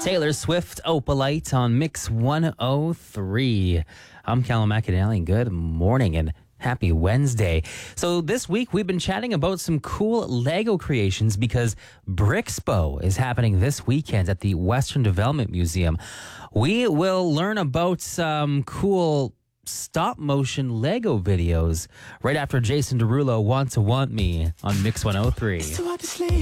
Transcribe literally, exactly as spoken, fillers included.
Taylor Swift, Opalite on Mix one oh three. I'm Callum McAnally. Good morning and happy Wednesday. So this week we've been chatting about some cool Lego creations because Brixpo is happening this weekend at the Western Development Museum. We will learn about some cool stop motion Lego videos right after Jason Derulo, Want to Want Me on Mix one oh three.